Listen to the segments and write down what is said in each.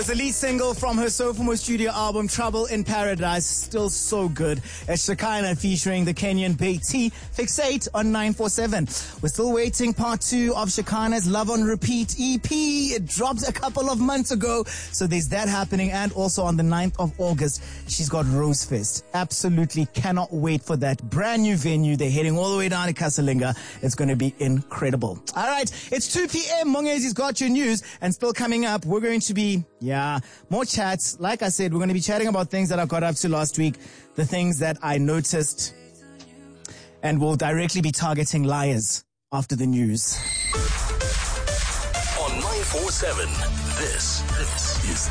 was the lead single from her sophomore studio album, Trouble in Paradise. Still so good. It's Shekinah featuring the Kenyan Big T. Fixate on 947. We're still waiting part 2 of Shekinah's Love on Repeat EP. It dropped a couple of months ago. So there's that happening. And also on the 9th of August, she's got Rosefest. Absolutely cannot wait for that brand new venue. They're heading all the way down to Kasalinga. It's going to be incredible. All right. It's 2 p.m. Mongezi's got your news. And still coming up, we're going to be, more chats. Like I said, we're going to be chatting about things that I got up to last week, the things that I noticed, and we'll directly be targeting liars after the news. On 947, this is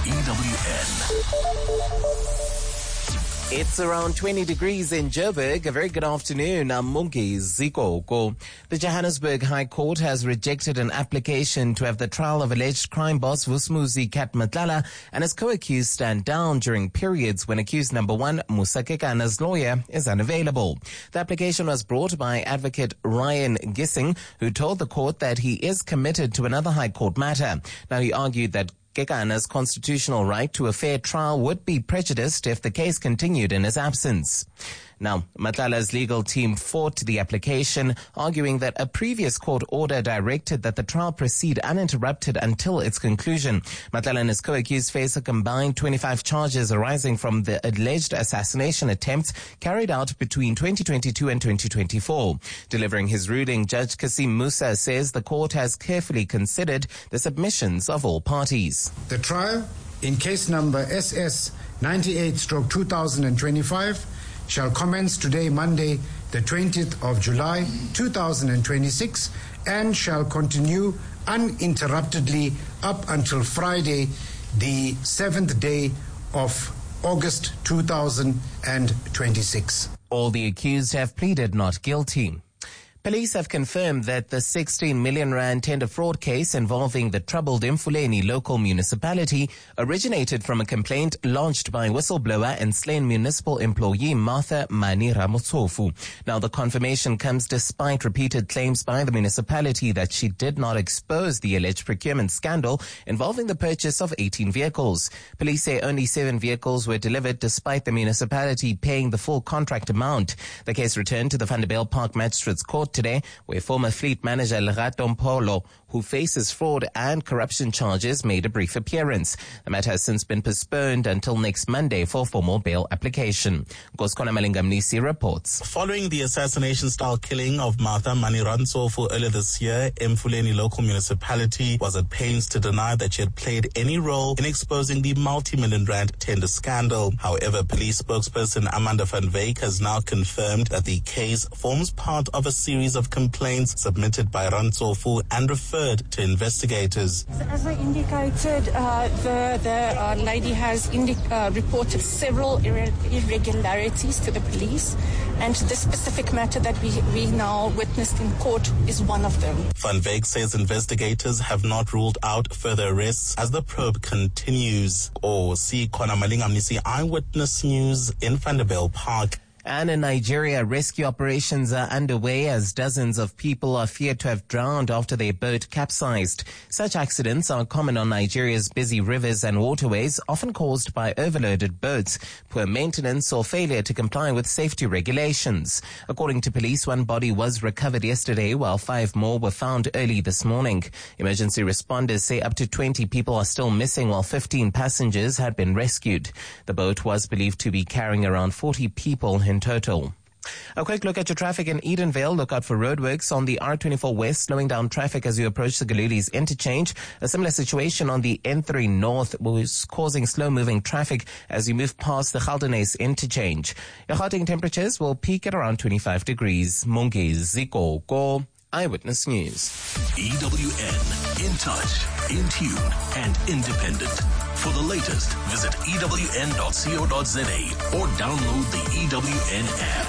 EWN. It's around 20 degrees in Joburg. A very good afternoon. I'm Mongezi's Zikoko. The Johannesburg High Court has rejected an application to have the trial of alleged crime boss Vusumuzi Kat Matlala and his co-accused stand down during periods when accused number 1, Musa Kekana's lawyer, is unavailable. The application was brought by advocate Ryan Gissing, who told the court that he is committed to another High Court matter. Now, he argued that Kekana's constitutional right to a fair trial would be prejudiced if the case continued in his absence. Now, Matlala's legal team fought the application, arguing that a previous court order directed that the trial proceed uninterrupted until its conclusion. Matlala and his co-accused face a combined 25 charges arising from the alleged assassination attempts carried out between 2022 and 2024. Delivering his ruling, Judge Kasim Musa says the court has carefully considered the submissions of all parties. The trial in case number SS 98/2025 shall commence today, Monday, the 20th of July, 2026, and shall continue uninterruptedly up until Friday, the 7th day of August, 2026. All the accused have pleaded not guilty. Police have confirmed that the 16 million rand tender fraud case involving the troubled Mfuleni local municipality originated from a complaint lodged by whistleblower and slain municipal employee Martha Mani Ramotsofu. Now, the confirmation comes despite repeated claims by the municipality that she did not expose the alleged procurement scandal involving the purchase of 18 vehicles. Police say only 7 vehicles were delivered despite the municipality paying the full contract amount. The case returned to the Vanderbijl Park Magistrates Court today, where former fleet manager Lerato Mpolo, who faces fraud and corruption charges, made a brief appearance. The matter has since been postponed until next Monday for formal bail application. Goskona Malingamnisi reports. Following the assassination-style killing of Martha Mani Ramotsofu earlier this year, Mfuleni local municipality was at pains to deny that she had played any role in exposing the multi-million rand tender scandal. However, police spokesperson Amanda van Wyk has now confirmed that the case forms part of a series of complaints submitted by Ramotsofu and referred to investigators. As I indicated, the lady has reported several irregularities to the police, and the specific matter that we now witnessed in court is one of them. Van Wyk says investigators have not ruled out further arrests as the probe continues. See Kona Malingamnisi, Eyewitness News in Vanderbijl Park. And in Nigeria, rescue operations are underway as dozens of people are feared to have drowned after their boat capsized. Such accidents are common on Nigeria's busy rivers and waterways, often caused by overloaded boats, poor maintenance, or failure to comply with safety regulations. According to police, 1 body was recovered yesterday, while 5 more were found early this morning. Emergency responders say up to 20 people are still missing, while 15 passengers had been rescued. The boat was believed to be carrying around 40 people in total. A quick look at your traffic in Edenvale. Look out for roadworks on the R24 West, slowing down traffic as you approach the Galuli's interchange. A similar situation on the N3 North was causing slow-moving traffic as you move past the Galdenes interchange. Your Gauteng temperatures will peak at around 25 degrees. Mongezi's Zikoko, Eyewitness News. EWN, in touch, in tune, and independent. For the latest, visit ewn.co.za or download the EWN app.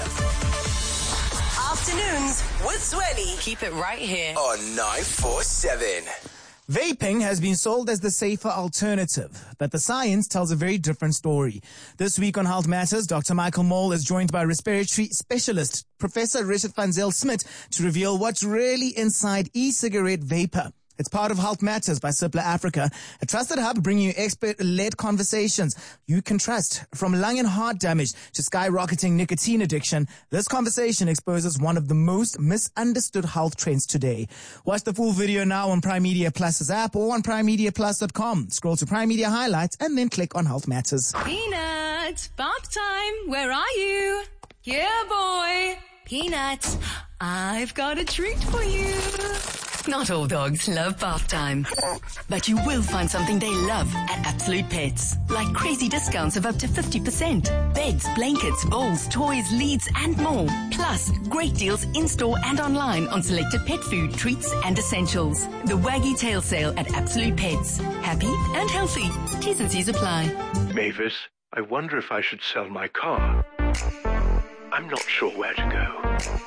Afternoons with Zweli. Keep it right here On 947. Vaping has been sold as the safer alternative, but the science tells a very different story. This week on Health Matters, Dr. Michael Mole is joined by respiratory specialist Professor Richard van Zyl Smit to reveal what's really inside e-cigarette vapor It's part of Health Matters by Cipla Africa, a trusted hub bringing you expert-led conversations you can trust. From lung and heart damage to skyrocketing nicotine addiction, this conversation exposes one of the most misunderstood health trends today. Watch the full video now on Prime Media Plus's app or on primemediaplus.com. Scroll to Prime Media Highlights and then click on Health Matters. Peanut, bath time. Where are you? Yeah, boy. Peanut, I've got a treat for you. Not all dogs love bath time, but you will find something they love at Absolute Pets, like crazy discounts of up to 50%, beds, blankets, bowls, toys, leads, and more. Plus, great deals in-store and online on selected pet food, treats, and essentials. The Waggy Tail Sale at Absolute Pets. Happy and healthy. T's and C's apply. Mavis, I wonder if I should sell my car. I'm not sure where to go.